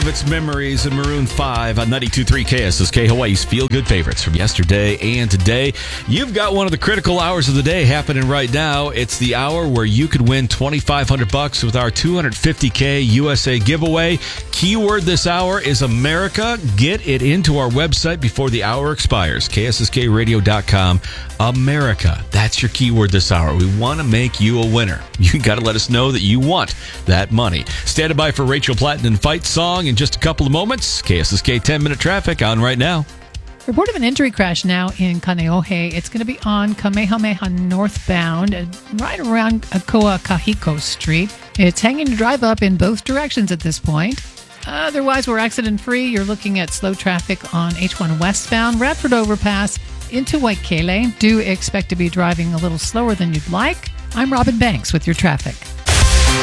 It's Memories and Maroon 5 on 92.3 KSSK, Hawaii's feel-good favorites from yesterday and today. You've got one of the critical hours of the day happening right now. It's the hour where you could win $2,500 with our $250K USA giveaway. Keyword this hour is America. Get it into our website before the hour expires. KSSKradio.com. America. That's your keyword this hour. We want to make you a winner. You got to let us know that you want that money. Standing by for Rachel Platten Fight song in just a couple of moments. KSSK 10-minute traffic on right now. Report of an injury crash now in Kaneohe. It's going to be on Kamehameha northbound, right around Akoa Kahiko Street. It's hanging to drive up in both directions at this point. Otherwise, we're accident-free. You're looking at slow traffic on H1 westbound, Radford Overpass into Waikele. Do expect to be driving a little slower than you'd like. I'm Robin Banks with your traffic.